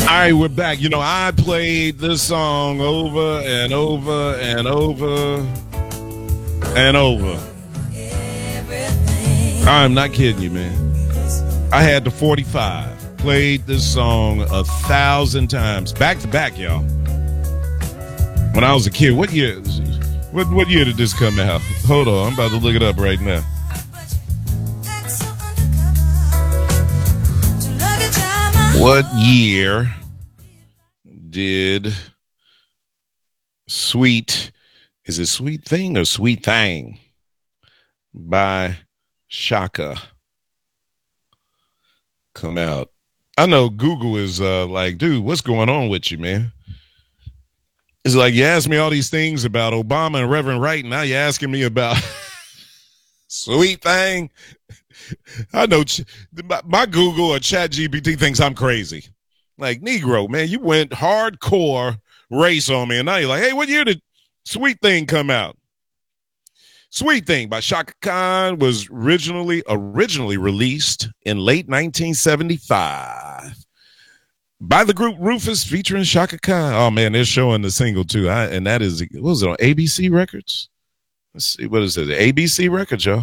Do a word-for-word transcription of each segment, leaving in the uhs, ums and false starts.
right, we're back. You know, I played this song over and over and over and over. I'm not kidding you, man. I had the forty-five. Played this song a thousand times. Back to back, y'all. When I was a kid. What year? What, what year did this come out? Hold on. I'm about to look it up right now. What year did Sweet, is it Sweet Thing or Sweet Thing by Shaka come out? I know Google is uh, like, dude, what's going on with you, man? It's like you asked me all these things about Obama and Reverend Wright, and now you're asking me about Sweet Thing. I know ch- my, my Google or Chat G P T thinks I'm crazy. Like, Negro, man, you went hardcore race on me, and now you're like, hey, what year did Sweet Thing come out? Sweet Thing by Shaka Khan was originally originally released in late nineteen seventy-five by the group Rufus featuring Shaka Khan. Oh, man, they're showing the single, too. I, and that is, what was it, on A B C Records? Let's see, what is it? A B C Records, y'all.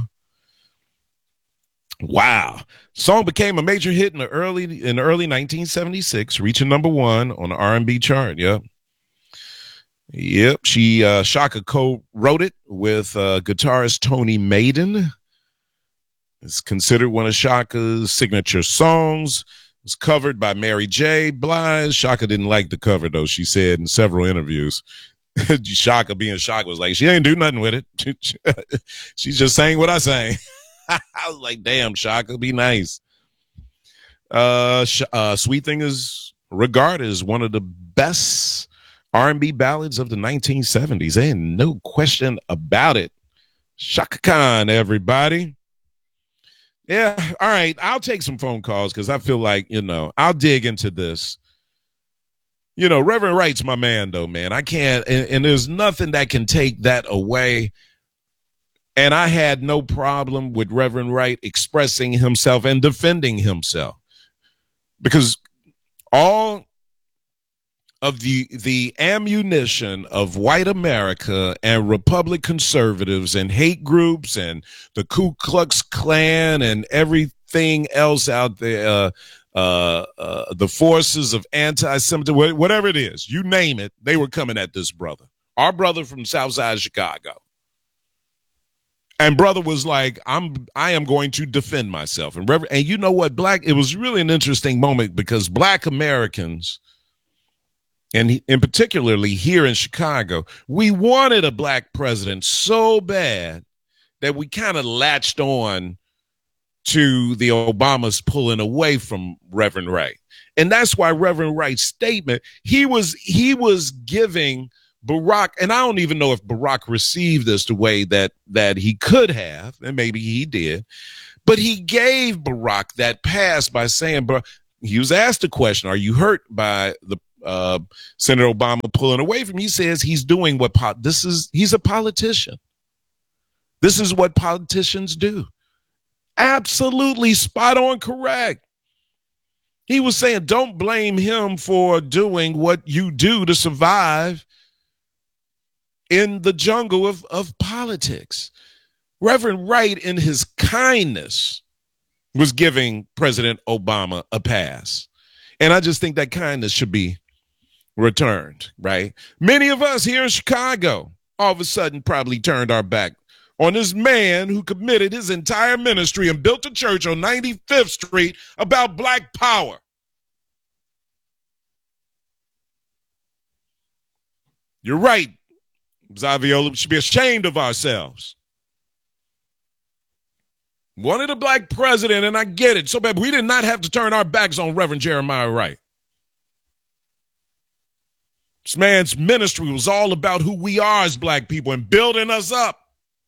Wow. Song became a major hit in the early in early nineteen seventy-six, reaching number one on the R and B chart. Yep. Yep. She uh, Shaka co-wrote it with uh, guitarist Tony Maiden. It's considered one of Shaka's signature songs. It was covered by Mary J. Blige. Shaka didn't like the cover, though, she said in several interviews. Shaka being Shaka was like, she ain't do nothing with it. She's just saying what I sang. I was like, damn, Shaka, be nice. Uh, sh- uh, Sweet Thing is regarded as one of the best R and B ballads of the nineteen seventies. Ain't no question about it. Shaka Khan, everybody. Yeah, all right. I'll take some phone calls because I feel like, you know, I'll dig into this. You know, Reverend Wright's my man, though, man. I can't, and, and there's nothing that can take that away. And I had no problem with Reverend Wright expressing himself and defending himself, because all of the the ammunition of white America and Republic conservatives and hate groups and the Ku Klux Klan and everything else out there, uh, uh, uh, the forces of anti-Semitism, whatever it is, you name it, they were coming at this brother, our brother from the South Side of Chicago. And brother was like, I'm, I am going to defend myself. And Reverend, and you know what, black, it was really an interesting moment because black Americans, and he, in particularly here in Chicago, we wanted a black president so bad that we kind of latched on to the Obamas pulling away from Reverend Wright. And that's why Reverend Wright's statement, he was, he was giving Barack, and I don't even know if Barack received this the way that that he could have, and maybe he did, but he gave Barack that pass by saying, bro, he was asked a question, are you hurt by the uh, Senator Obama pulling away from him? He says he's doing what, po- this is, he's a politician. This is what politicians do. Absolutely spot on correct. He was saying, don't blame him for doing what you do to survive in the jungle of, of politics. Reverend Wright, in his kindness, was giving President Obama a pass. And I just think that kindness should be returned, right? Many of us here in Chicago all of a sudden probably turned our back on this man who committed his entire ministry and built a church on ninety-fifth Street about black power. You're right, Zaviola, we should be ashamed of ourselves. Wanted a black president, and I get it so bad. We did not have to turn our backs on Reverend Jeremiah Wright. This man's ministry was all about who we are as black people and building us up.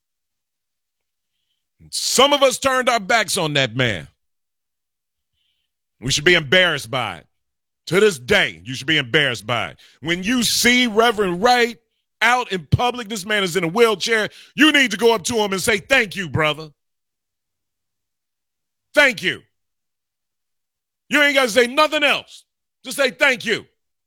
Some of us turned our backs on that man. We should be embarrassed by it. To this day, you should be embarrassed by it. When you see Reverend Wright out in public, this man is in a wheelchair, you need to go up to him and say, thank you, brother. Thank you. You ain't got to say nothing else. to say thank you.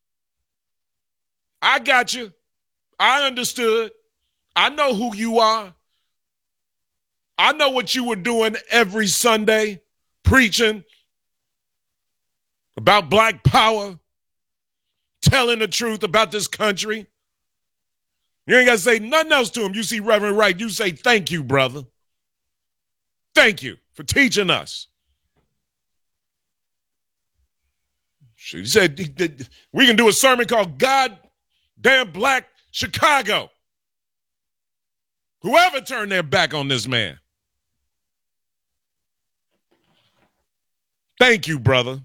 I got you. I understood. I know who you are. I know what you were doing every Sunday, preaching about black power, telling the truth about this country. You ain't got to say nothing else to him. You see Reverend Wright, you say thank you, brother. Thank you for teaching us. She said we can do a sermon called God Damn Black Chicago. Whoever turned their back on this man. Thank you, brother.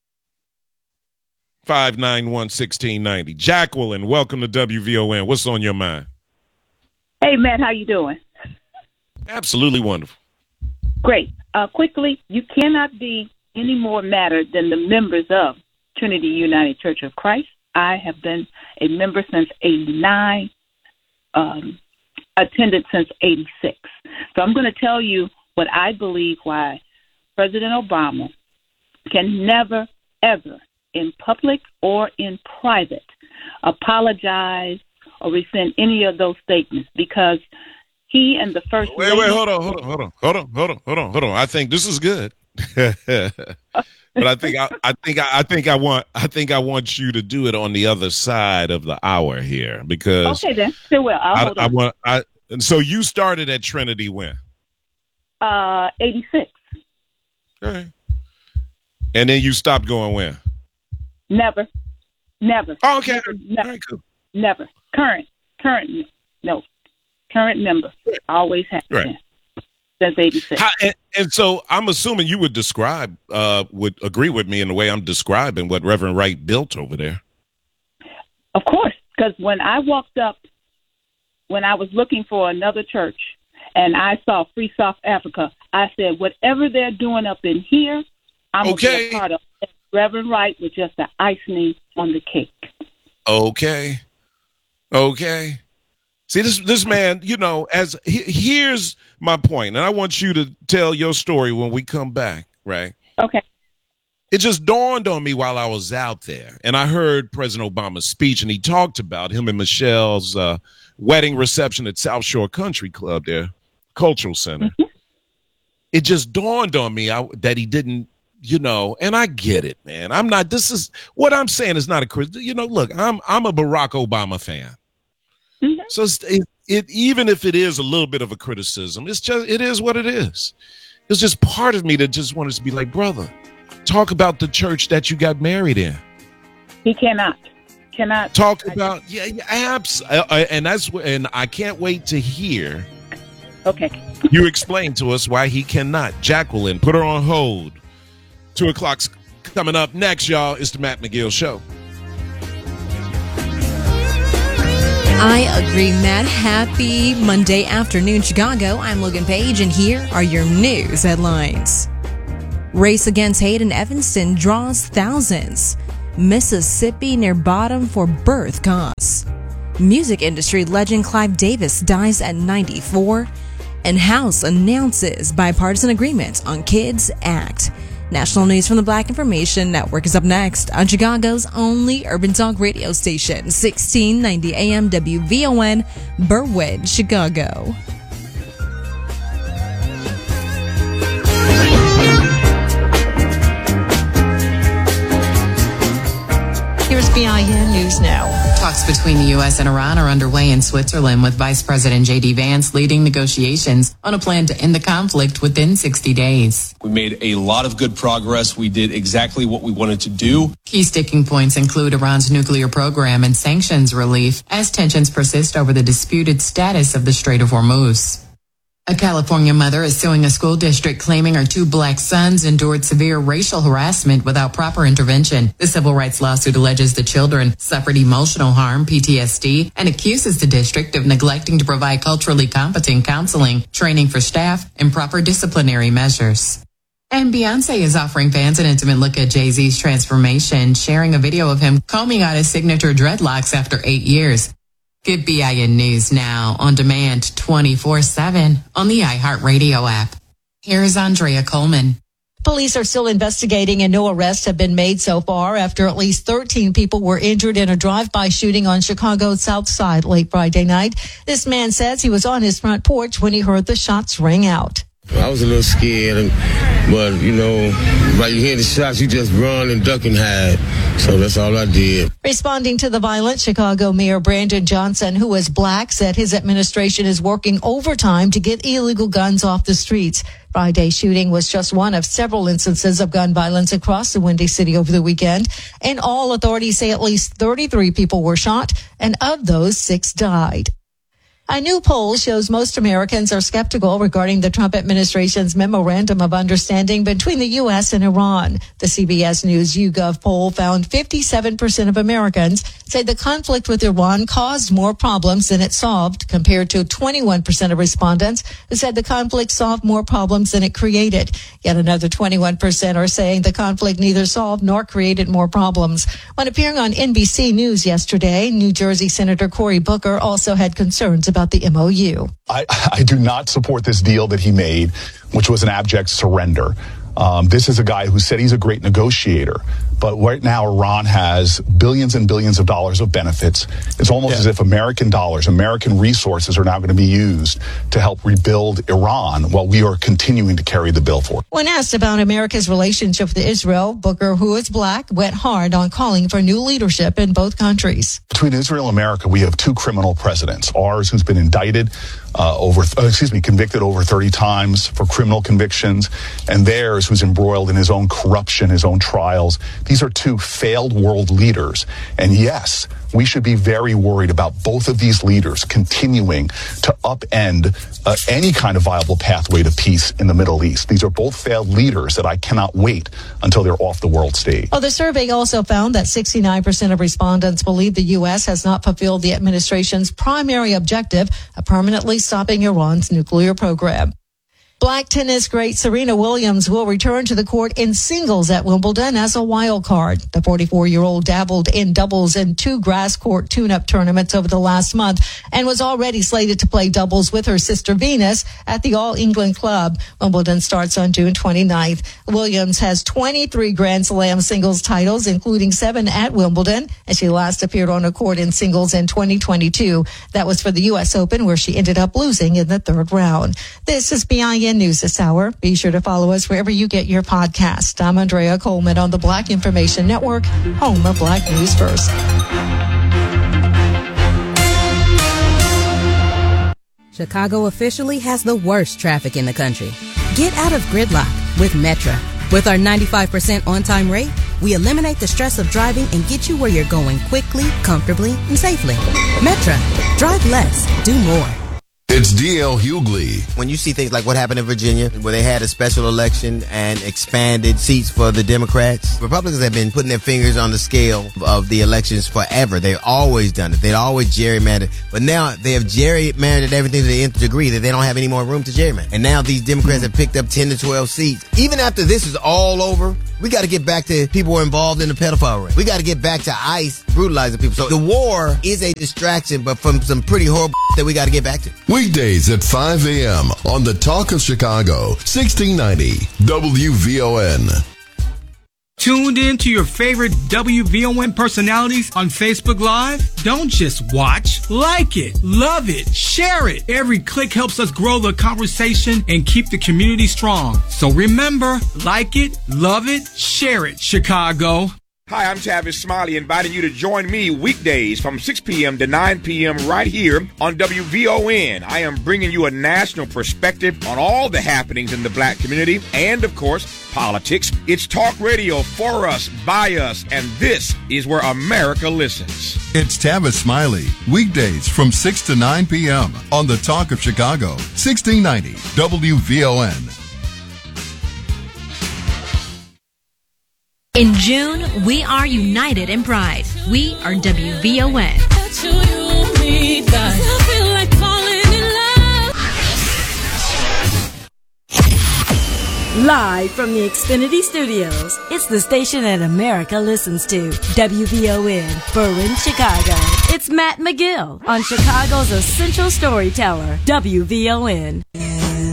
five nine one, one six nine zero. Jacqueline, welcome to W V O N. What's on your mind? Hey, Matt, how you doing? Absolutely wonderful. Great. Uh, quickly, you cannot be any more matter than the members of Trinity United Church of Christ. I have been a member since eighty-nine, um, attended since eighty-six. So I'm going to tell you what I believe why President Obama can never, ever, in public or in private, apologize or rescind any of those statements, because he and the first wait, lady- wait, hold on, hold on, hold on, hold on, hold on, hold on, hold on. I think this is good. But I think I, I think I, I think I want I think I want you to do it on the other side of the hour here, because okay then, sure will. I'll I, hold I on. want I and so you started at Trinity when? Uh, eighty-six. Okay. And then you stopped going when? Never, never. Oh, okay. Never, never, Very cool. never. Current, current, no, current member. Always has Right. been since eighty-six. How, and, and so I'm assuming you would describe, uh, would agree with me in the way I'm describing what Reverend Wright built over there. Of course, because when I walked up, when I was looking for another church, and I saw Free South Africa, I said, whatever they're doing up in here, I'm Okay. going to be a part of it. Reverend Wright was just the icing on the cake. Okay. Okay. See, this this man, you know, as he, here's my point, and I want you to tell your story when we come back, right? Okay. It just dawned on me while I was out there, and I heard President Obama's speech, and he talked about him and Michelle's uh, wedding reception at South Shore Country Club, there, Cultural Center. Mm-hmm. It just dawned on me I, that he didn't, you know, and I get it, man. I'm not. This is what I'm saying is not a, you know. Look, I'm I'm a Barack Obama fan. Mm-hmm. So it, it even if it is a little bit of a criticism, it's just it is what it is. It's just part of me that just wanted to be like, brother, talk about the church that you got married in. He cannot, cannot talk about yeah, yeah abs, uh, and that's and I can't wait to hear. Okay, you explain to us why he cannot. Jacqueline, put her on hold. Two o'clock's coming up next, y'all. It's the Matt McGill Show. I agree, Matt. Happy Monday afternoon, Chicago. I'm Logan Page, and here are your news headlines. Race against hate in Evanston draws thousands. Mississippi near bottom for birth cause. Music industry legend Clive Davis dies at ninety-four. And House announces bipartisan agreement on Kids Act. National news from the Black Information Network is up next on Chicago's only urban talk radio station, sixteen ninety A M W V O N, Berwyn, Chicago. Here's B I N News Now. Talks between the U S and Iran are underway in Switzerland, with Vice President J D Vance leading negotiations on a plan to end the conflict within sixty days. We made a lot of good progress. We did exactly what we wanted to do. Key sticking points include Iran's nuclear program and sanctions relief as tensions persist over the disputed status of the Strait of Hormuz. A California mother is suing a school district claiming her two black sons endured severe racial harassment without proper intervention. The civil rights lawsuit alleges the children suffered emotional harm, P T S D, and accuses the district of neglecting to provide culturally competent counseling, training for staff, and proper disciplinary measures. And Beyonce is offering fans an intimate look at Jay-Z's transformation, sharing a video of him combing out his signature dreadlocks after eight years. Get B I N News now on demand twenty-four seven on the iHeartRadio app. Here is Andrea Coleman. Police are still investigating and no arrests have been made so far after at least thirteen people were injured in a drive-by shooting on Chicago's South Side late Friday night. This man says he was on his front porch when he heard the shots ring out. I was a little scared, but, you know, by you hear the shots, you just run and duck and hide. So that's all I did. Responding to the violence, Chicago Mayor Brandon Johnson, who is black, said his administration is working overtime to get illegal guns off the streets. Friday's shooting was just one of several instances of gun violence across the Windy City over the weekend. In all, authorities say at least thirty-three people were shot, and of those, six died. A new poll shows most Americans are skeptical regarding the Trump administration's memorandum of understanding between the U S and Iran. The C B S News YouGov poll found fifty-seven percent of Americans say the conflict with Iran caused more problems than it solved, compared to twenty-one percent of respondents who said the conflict solved more problems than it created. Yet another twenty-one percent are saying the conflict neither solved nor created more problems. When appearing on N B C News yesterday, New Jersey Senator Cory Booker also had concerns about the M O U. I, I do not support this deal that he made, which was an abject surrender. Um, this is a guy who said he's a great negotiator. But right now, Iran has billions and billions of dollars of benefits. It's almost yeah. as if American dollars, American resources are now going to be used to help rebuild Iran while we are continuing to carry the bill for it. When asked about America's relationship with Israel, Booker, who is black, went hard on calling for new leadership in both countries. Between Israel and America, we have two criminal presidents. Ours, who's been indicted uh, over, uh, excuse me, convicted over thirty times for criminal convictions, and theirs, who's embroiled in his own corruption, his own trials. These are two failed world leaders. And yes, we should be very worried about both of these leaders continuing to upend uh, any kind of viable pathway to peace in the Middle East. These are both failed leaders that I cannot wait until they're off the world stage. Well, the survey also found that sixty-nine percent of respondents believe the U S has not fulfilled the administration's primary objective of permanently stopping Iran's nuclear program. Black tennis great Serena Williams will return to the court in singles at Wimbledon as a wild card. The forty-four-year-old dabbled in doubles in two grass court tune-up tournaments over the last month and was already slated to play doubles with her sister Venus at the All England Club. Wimbledon starts on June twenty-ninth. Williams has twenty-three Grand Slam singles titles, including seven at Wimbledon, and she last appeared on a court in singles in twenty twenty-two. That was for the U S Open, where she ended up losing in the third round. This is B I N News this hour. Be sure to follow us wherever you get your podcast. I'm Andrea Coleman on the Black Information Network, home of Black News First. Chicago officially has the worst traffic in the country. Get out of gridlock with Metra. With our ninety-five percent on-time rate, we eliminate the stress of driving and get you where you're going quickly, comfortably, and safely. Metra. Drive less. Do more. It's D L Hughley. When you see things like what happened in Virginia, where they had a special election and expanded seats for the Democrats, Republicans have been putting their fingers on the scale of the elections forever. They've always done it. They'd always gerrymandered. But now they have gerrymandered everything to the nth degree that they don't have any more room to gerrymander. And now these Democrats have picked up ten to twelve seats. Even after this is all over, we got to get back to people who are involved in the pedophile ring. We got to get back to ICE brutalizing people. So the war is a distraction, but from some pretty horrible that we got to get back to. Weekdays at five a.m. on the Talk of Chicago, sixteen ninety W V O N. Tuned in to your favorite W V O N personalities on Facebook Live? Don't just watch. Like it, love it, share it. Every click helps us grow the conversation and keep the community strong. So remember, like it, love it, share it, Chicago. Hi, I'm Tavis Smiley, inviting you to join me weekdays from six p.m. to nine p.m. right here on W V O N. I am bringing you a national perspective on all the happenings in the black community and, of course, politics. It's talk radio for us, by us, and this is where America listens. It's Tavis Smiley, weekdays from six to nine p.m. on the Talk of Chicago, sixteen ninety W V O N. In June, we are united in pride. We are W V O N. Live from the Xfinity Studios, it's the station that America listens to. W V O N, Berwyn, Chicago. It's Matt McGill on Chicago's essential storyteller, W V O N.